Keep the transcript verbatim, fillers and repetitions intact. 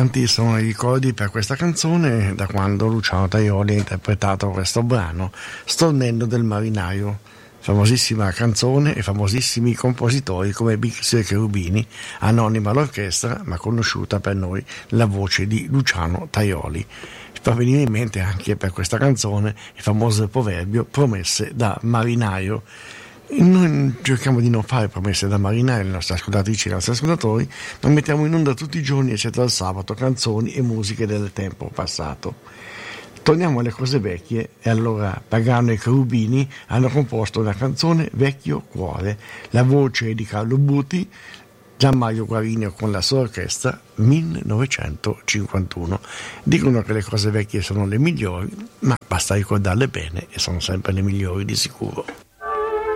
Tanti sono i ricordi per questa canzone da quando Luciano Tajoli ha interpretato questo brano, Stornello del marinaio. Famosissima canzone e famosissimi compositori come Bixio e Cherubini, anonima l'orchestra ma conosciuta per noi la voce di Luciano Tajoli. Fa venire in mente anche per questa canzone il famoso proverbio promesse da marinaio. Noi cerchiamo di non fare promesse da marinaio, le nostre ascoltatrici e i nostri ascoltatori, ma mettiamo in onda tutti i giorni, eccetera, il sabato, canzoni e musiche del tempo passato. Torniamo alle cose vecchie e allora Pagano e Cherubini hanno composto una canzone Vecchio Cuore, la voce di Carlo Buti, Gianmario Guarino con la sua orchestra, millenovecentocinquantuno. Dicono che le cose vecchie sono le migliori, ma basta ricordarle bene e sono sempre le migliori di sicuro.